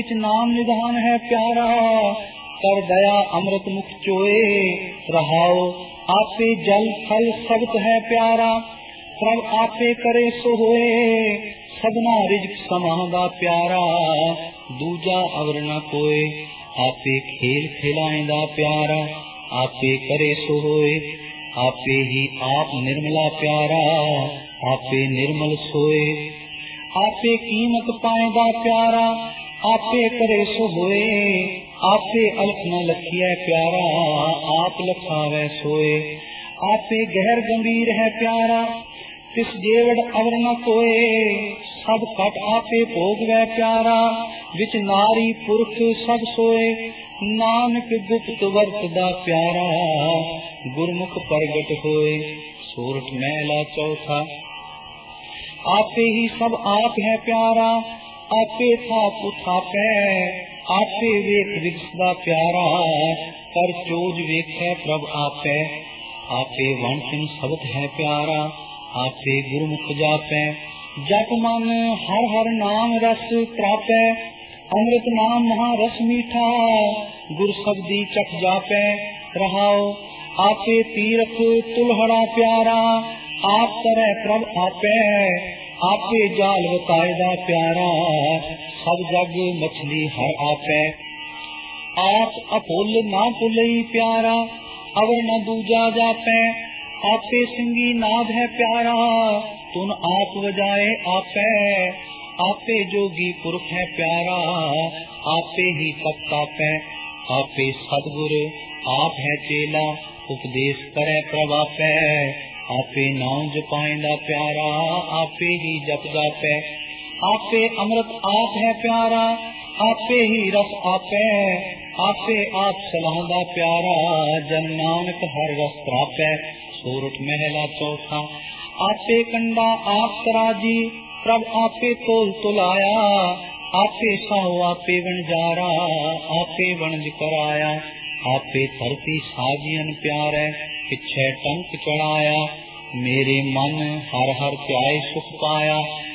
नाम निधान है प्यारा, कर दया अमृत मुख चोए, रहाओ आपे जल फल सबत है प्यारा, प्रभ आपे करे सो होए, सबना रिज्क समांदा प्यारा, दूजा अवर न कोए, आपे खेल खिलाएंदा प्यारा, आपे करे सो होए, आपे ही आप निर्मला प्यारा, आपे निर्मल सोए, आपे कीमत पाएंदा प्यारा, आपे करे सो होए, आपे अलख न लखिए प्यारा, आप लखावे सोए, आपे गहर गंभीर है प्यारा, तिस जेवड़ अवर न कोए, सब कट आपे भोग वै प्यारा, विच नारी पुरुष सब सोए, नानक गुप्त वर्तदा प्यारा, गुरमुख प्रगट होए। सूरत महला चौथा। आपे ही सब आप है प्यारा, आपे थाप उथापै, आपे वेख विकसदा प्यारा, कर चोज वेखै प्रभ आपै, आपे वंशin सबत है प्यारा, आपे गुरमुख जापै, जप मन हर हर नाम रस प्रापै, अमृत नाम महारस मीठा, गुर शब्दी चख जापै, रहाओ आपे तीरथ तुलहड़ा प्यारा, आप तरह प्रभ आपै, आपे जाल बताएदा प्यारा, सब जग मछली हर आपै, आप अपुल ना पुलई प्यारा, अवर न दूजा जापै, आपे सिंगी नाद है प्यारा, तुन आप वजाए आपै, आपे जोगी पुरख है प्यारा, आपे ही तप तापै, आपे सतगुर आप है चेला, उपदेश करे प्रभ आपै, आपे नाम जपाइंदा प्यारा, आपे ही जप जापै, आपे अमृत आप है प्यारा, आपे ही रस आपै, आपे आप सलाहदा प्यारा, जन नानक हर रस प्रापै। सूरत महला चौथा। आपे कंडा आप तराजी, प्रभ आपे तोल तुलाया, आपे साहो आपे वणजारा, आपे वणज कराया, आपे धरती साजियन प्यारै, पिछे टंक चढ़ाया, मेरे मन हर हर ध्याए सुख पाया,